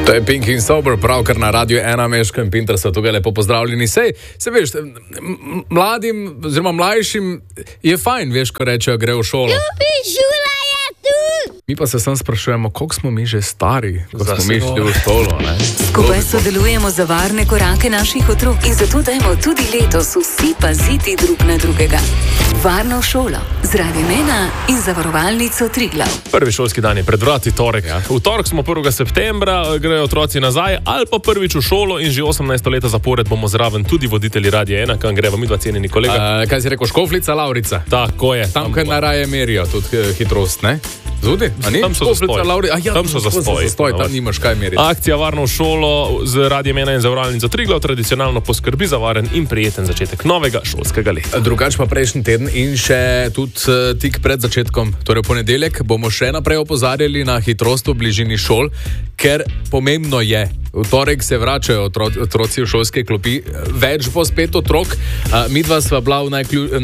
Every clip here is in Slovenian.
To je Pink in Sober, pravkar na Radio 1 Meško in Pinter so tukaj lepo pozdravljeni. Se veš, mladim, oziroma mlajšim je fajn, veš, ko rečejo, gre v šolo. Šola je tu! Mi pa se sam sprašujemo, koliko smo mi že stari, ko smo mi šli v šolo, ne? Skupaj sodelujemo za varne korake naših otrok in zato dajmo tudi letos vsi paziti drug na drugega. Varno šolo z Radio 1 in zavarovalnico Triglav. Prvi šolski dan je pred vrati, torek. Ja. V torek smo 1. septembra, grejo otroci nazaj, ali pa prvič v šolo in že 18 leta zapored bomo zraven tudi voditelji Radia 1, kam greva midva cenjeni kolega. Kaj si rekel, Škofljica, Lavrica? Tako je. Tam, kaj naraje merijo, tudi hitrost, ne? Zudi? Tam so zastoj. Tam so zastoj. Tam nimaš kaj meriti. Akcija Varno v šolo z Radiem 1 in zavarovalnico Triglav tradicionalno poskrbi za varen in prijeten začetek novega šolskega leta. Drugač pa prejšnji teden in še tudi tik pred začetkom, torej v ponedeljek, bomo še naprej opozarjali na hitrost v bližini šol, ker pomembno je. V torek se vračajo otroci v šolske klopi, več bo spet otrok. Midva sva bila v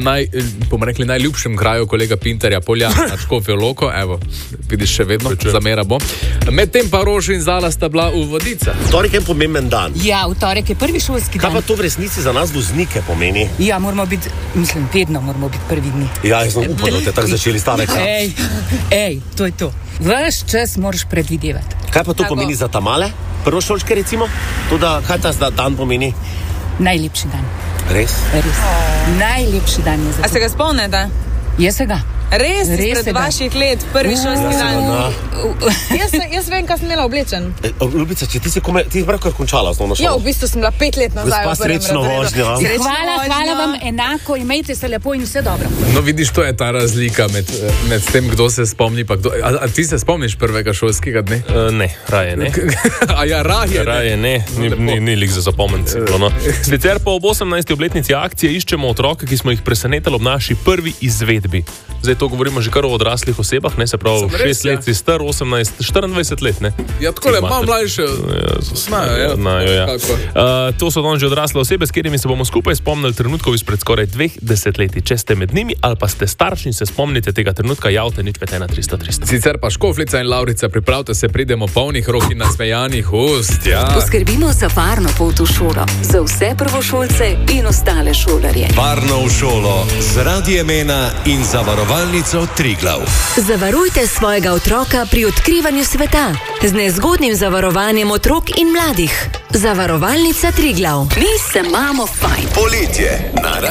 najljubšem kraju kolega Pinterja, Polja, na Škofjo Loko, evo, vidiš še vedno, zamera bo. Medtem pa Rož in Zala sta bila v Vodicah. Torek je pomemben dan. Ja, v torek je prvi šolski dan. Kaj pa to v resnici za nas voznike pomeni? Ja, moramo biti, vedno moramo biti prvi dni. Ja, jaz sem upal, da te tako začeli stavek. Ej, to je to. Ves čas moraš predvidevati. Kaj pa to pomeni za tamale? Prvošolčke recimo? Tudi kaj ta dan pomeni? Najlepši dan. Res? Res. Najlepši dan je za to. A se ga spomnite? Jaz se ga. Res izpred vaših let, prvi šolski dan. Jaz vem, kaj sem imela oblečen. Ljubica, če ti si pravkar končala osnovno šolo. Ja, v bistvu sem bila 5 let nazaj. Gospa, srečno vožnjo. Hvala vam enako, imejte se lepo in vse dobro. No, vidiš, to je ta razlika med tem, kdo se spomni pa kdo. A ti se spomniš prvega šolskega dne? Ne, raje ne. A ja, raje ne. Ni lik za zapomniti. No. Sicer pa ob 18. obletnici akcije iščemo otroke, ki smo jih presenetili ob naši prvi izvedbi. Zdaj to govorimo že kar o odraslih osebah, ne, se pravi, 6 let si star, 18, 24 let, ne. Ja, tako le, malo mlajše. Znajo, ja. To so danes že odrasle osebe, s katerimi se bomo skupaj spomnili trenutkov izpred skoraj 2 desetletij. Če ste med njimi ali pa ste starši in se spomnite tega trenutka, javite 051 300 300. Sicer pa Škofljica in Lavrica, pripravite se, pridemo polnih rok in nasmejanih ust, ja. Poskrbimo za varno pot v šolo, za vse prvošolce in ostale šolarje. Varno v šolo z Radiem 1 in zavarovalnico Triglav. Zavarujte svojega otroka pri odkrivanju sveta z nezgodnim zavarovanjem otrok in mladih. Zavarovalnica Triglav. Mi se imamo fajn. Poletje na